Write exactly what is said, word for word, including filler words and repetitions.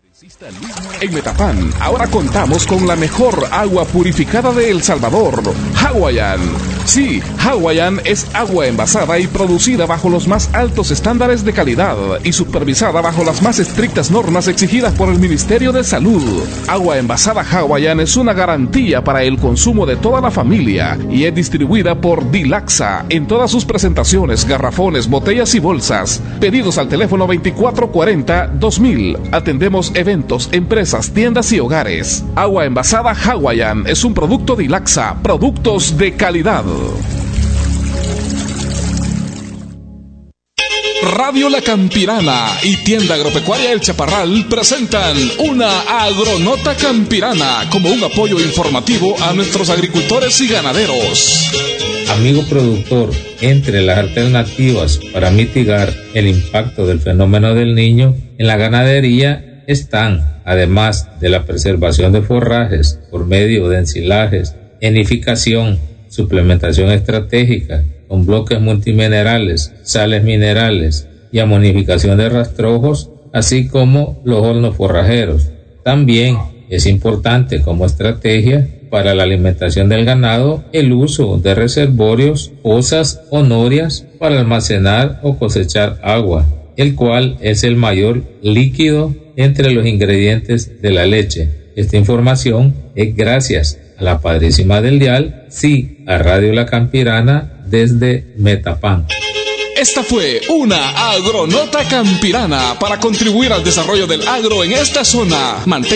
En Metapán, ahora contamos con la mejor agua purificada de El Salvador, Hawaiian. Sí, Hawaiian es agua envasada y producida bajo los más altos estándares de calidad y supervisada bajo las más estrictas normas exigidas por el Ministerio de Salud. Agua envasada Hawaiian es una garantía para el consumo de toda la familia y es distribuida por Dilaxa en todas sus presentaciones, garrafones, botellas y bolsas. Pedidos al teléfono veinticuatro cuarenta dos mil. Atendemos eventos, empresas, tiendas y hogares. Agua envasada Hawaiian es un producto Dilaxa, productos de calidad. Radio La Campirana y Tienda Agropecuaria El Chaparral presentan una Agronota Campirana como un apoyo informativo a nuestros agricultores y ganaderos. Amigo productor, entre las alternativas para mitigar el impacto del fenómeno del Niño en la ganadería están, además de la preservación de forrajes por medio de ensilajes, enificación, suplementación estratégica con bloques multiminerales, sales minerales y amonificación de rastrojos, así como los hornos forrajeros. También es importante como estrategia para la alimentación del ganado el uso de reservorios, pozas o norias para almacenar o cosechar agua, el cual es el mayor líquido entre los ingredientes de la leche. Esta información es gracias a la Padrísima del Dial, sí, a Radio La Campirana desde Metapán. Esta fue una Agronota Campirana para contribuir al desarrollo del agro en esta zona. Mantén